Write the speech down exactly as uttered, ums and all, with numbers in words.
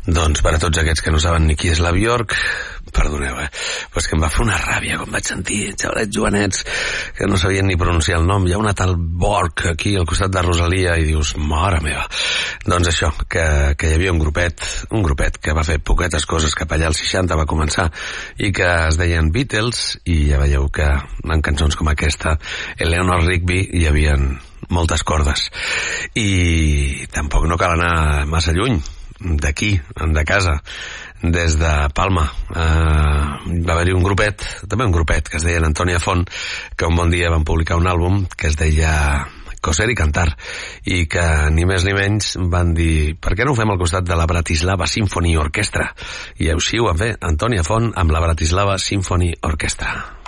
Doncs per a tots aquests que no saben ni qui és la Björk, perdoneu, eh? Però és que em va fer una ràbia quan vaig sentir xavalets jovenets que no sabien ni pronunciar el nom. Hi ha una tal Björk aquí al costat de Rosalia i dius, mare meva. Doncs això, que, que hi havia un grupet, un grupet que va fer poquetes coses, cap allà als seixanta va començar, i que es deien Beatles, i ja veieu que en cançons com aquesta, Eleanor Rigby, hi havien moltes cordes. I tampoc no cal anar massa lluny d'aquí, de casa, des de Palma. Eh, va haver-hi un grupet, també un grupet, que es deia Antònia Font, que un bon dia van publicar un àlbum que es deia Coser i Cantar, i que ni més ni menys van dir, per què no ho fem al costat de la Bratislava Symphony Orchestra? I així ho van fer, Antònia Font amb la Bratislava Symphony Orchestra.